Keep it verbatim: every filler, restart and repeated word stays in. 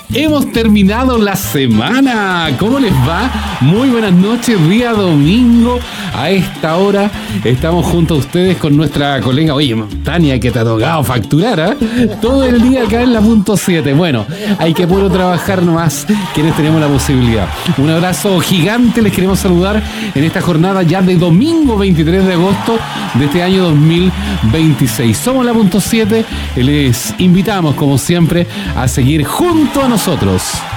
Hemos terminado la semana. ¿Cómo les va? Muy buenas noches, día domingo. A esta hora estamos junto a ustedes con nuestra colega, oye, Tania, que te ha tocado facturar, ¿eh? Todo el día acá en la punto siete. Bueno, hay que puro trabajar nomás, quienes tenemos la posibilidad. Un abrazo gigante, les queremos saludar en esta jornada ya de domingo veintitrés de agosto de este año dos mil veintiséis. Somos la punto siete, les invitamos como siempre a seguir junto a nosotros.